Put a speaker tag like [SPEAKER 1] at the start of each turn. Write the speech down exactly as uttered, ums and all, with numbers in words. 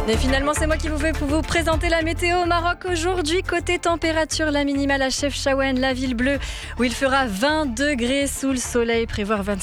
[SPEAKER 1] Et finalement, c'est moi qui vous fais pour vous présenter la météo au Maroc aujourd'hui. Côté température, la minimale à Chefchaouen, la ville bleue, où il fera vingt degrés sous le soleil, prévoir vingt-six